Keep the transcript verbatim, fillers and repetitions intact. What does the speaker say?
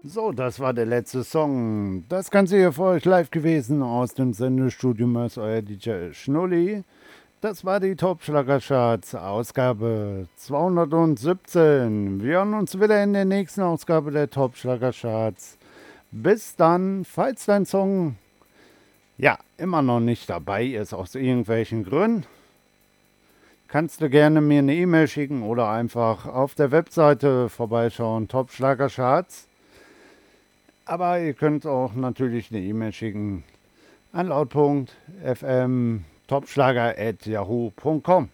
So, das war der letzte Song. Das Ganze hier für euch live gewesen aus dem Sendestudio Mörs, euer D J Schnulli. Das war die Top-Schlagercharts, Ausgabe zweihundertsiebzehn. Wir hören uns wieder in der nächsten Ausgabe der Top-Schlagercharts. Bis dann, falls dein Song ja immer noch nicht dabei ist aus irgendwelchen Gründen, kannst du gerne mir eine E-Mail schicken oder einfach auf der Webseite vorbeischauen, Top-Schlagercharts. Aber ihr könnt auch natürlich eine E-Mail schicken an laut.fm topschlager at yahoo punkt com.